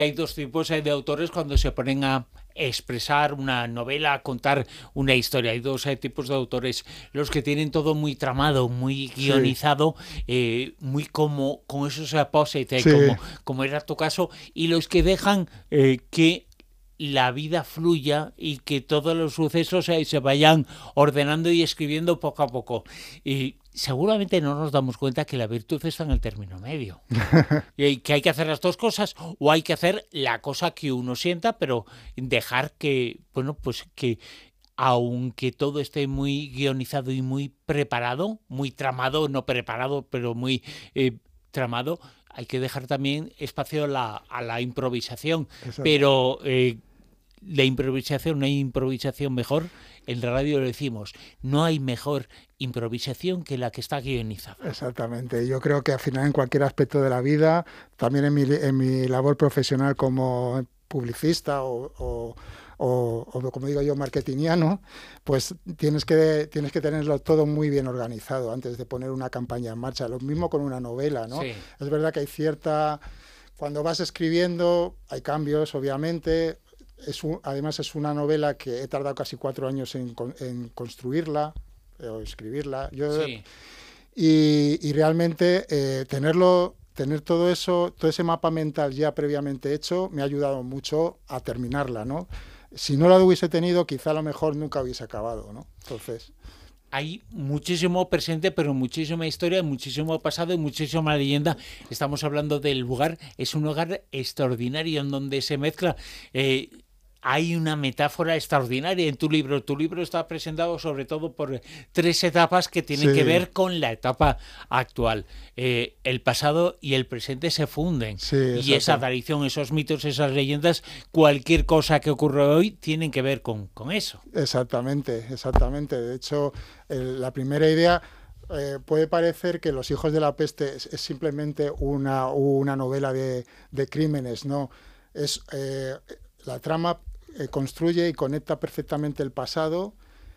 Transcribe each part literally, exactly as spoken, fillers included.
Hay dos tipos eh, de autores cuando se ponen a expresar una novela, a contar una historia. Hay dos eh, tipos de autores, los que tienen todo muy tramado, muy Sí, guionizado, eh, muy como con esos apósitos, eh, sí, como, como era tu caso, y los que dejan eh, que la vida fluya y que todos los sucesos eh, se vayan ordenando y escribiendo poco a poco. Y seguramente no nos damos cuenta que la virtud está en el término medio. Y que hay que hacer las dos cosas o hay que hacer la cosa que uno sienta, pero dejar que, bueno, pues que aunque todo esté muy guionizado y muy preparado, muy tramado, no preparado, pero muy eh, tramado, hay que dejar también espacio a la, a la improvisación. exacta- Pero eh, la improvisación, no hay improvisación mejor. En la radio lo decimos, no hay mejor improvisación que la que está guionizada. exactamente. Yo creo que al final en cualquier aspecto de la vida, también en mi, en mi labor profesional como publicista o, o, o- o, como digo yo, marketingiano, pues tienes que, tienes que tenerlo todo muy bien organizado antes de poner una campaña en marcha. Lo mismo con una novela, ¿no? Sí, Es verdad que hay cierta... Cuando vas escribiendo hay cambios, obviamente. Es un- además es una novela que he tardado casi cuatro años en, con- en construirla eh, o escribirla. Yo, sí. y, y realmente eh, tenerlo, tener todo eso, todo ese mapa mental ya previamente hecho, me ha ayudado mucho a terminarla, ¿no? Si no la hubiese tenido, quizá a lo mejor nunca hubiese acabado, ¿no? Entonces, Hay muchísimo presente, pero muchísima historia, muchísimo pasado y muchísima leyenda. Estamos hablando del lugar, es un lugar extraordinario en donde se mezcla. Eh, hay una metáfora extraordinaria en tu libro. Tu libro está presentado sobre todo por tres etapas que tienen que sí, ver con la etapa actual. Eh, el pasado y el presente se funden. sí, Y esa exacto. tradición, esos mitos, esas leyendas, cualquier cosa que ocurre hoy, tienen que ver con, con eso. Exactamente, exactamente. De hecho, el- la primera idea eh, puede parecer que Los hijos de la peste es, es simplemente una, una novela de, de crímenes, ¿no? Es, eh, la trama eh, construye y conecta perfectamente el pasado,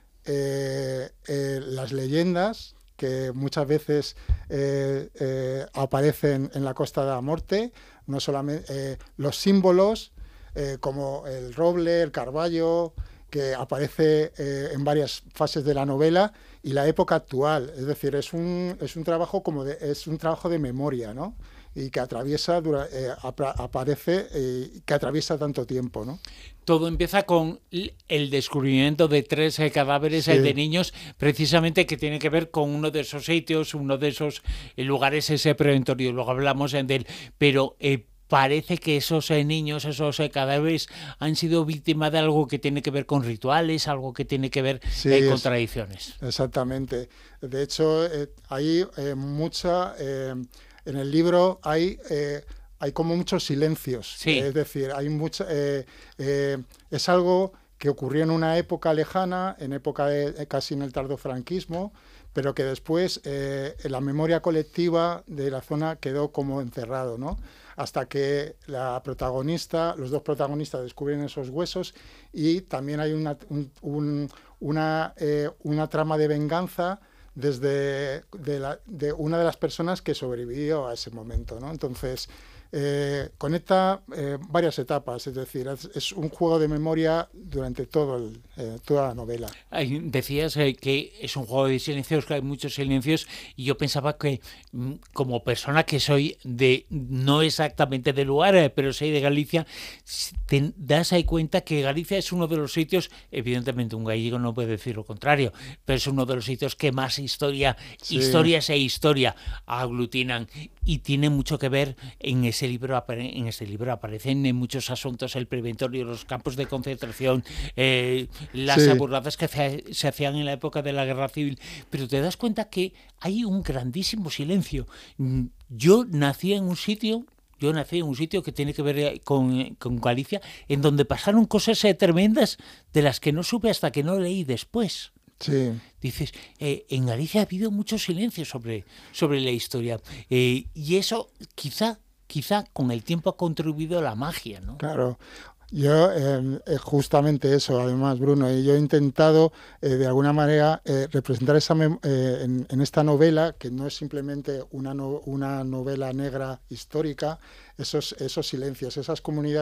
eh, eh, las leyendas que muchas veces eh, eh, aparecen en la Costa de la Morte, no solamente eh, los símbolos eh, como el roble, el carballo, que aparece eh, en varias fases de la novela, y la época actual. Es decir, es un, es un trabajo como de, es un trabajo de memoria, ¿no? Y que atraviesa, dura, eh, aparece, eh, que atraviesa tanto tiempo, ¿no? Todo empieza con el descubrimiento de tres eh, cadáveres eh, de Sí, niños, precisamente que tiene que ver con uno de esos sitios, uno de esos eh, lugares, ese preventorio. Luego hablamos eh, de él, pero eh, parece que esos eh, niños, esos eh, cadáveres, han sido víctimas de algo que tiene que ver con rituales, algo que tiene que ver sí, eh, con es, tradiciones. exactamente. De hecho, eh, hay eh, mucha... Eh, en el libro hay... Eh, hay como muchos silencios, Sí, es decir, hay mucha, eh, eh, es algo que ocurrió en una época lejana, en época de, casi en el tardofranquismo, pero que después eh, en la memoria colectiva de la zona quedó como encerrado, ¿no? Hasta que la protagonista, los dos protagonistas descubren esos huesos, y también hay una, un, un, una, eh, una trama de venganza desde de, la, de una de las personas que sobrevivió a ese momento, ¿no? Entonces, eh, conecta eh, varias etapas, es decir, es, es, un juego de memoria durante todo el, eh, toda la novela. hay, decías eh, que es un juego de silencios, que hay muchos silencios, y yo pensaba que mm, como persona que soy de, no exactamente del lugar, eh, pero soy de Galicia, te das ahí cuenta que Galicia es uno de los sitios, evidentemente un gallego no puede decir lo contrario, pero es uno de los sitios que más historia, Sí, historias e historia aglutinan, y tiene mucho que ver en ese libro, en ese libro aparecen en muchos asuntos, el preventorio, los campos de concentración, eh, las sí, abordadas que se, se hacían en la época de la guerra civil, pero te das cuenta que hay un grandísimo silencio. Yo nací en un sitio yo nací en un sitio que tiene que ver con, con Galicia, en donde pasaron cosas eh, tremendas de las que no supe hasta que no leí después. sí. Dices, eh, en Galicia ha habido mucho silencio sobre, sobre la historia. Eh, y eso quizá, quizá con el tiempo ha contribuido a la magia, ¿no? Claro. Yo, eh, eh, justamente eso, además, Bruno, y yo he intentado eh, de alguna manera eh, representar esa eh, en, en, esta novela, que no es simplemente una, no una novela negra histórica, esos, esos silencios, esas comunidades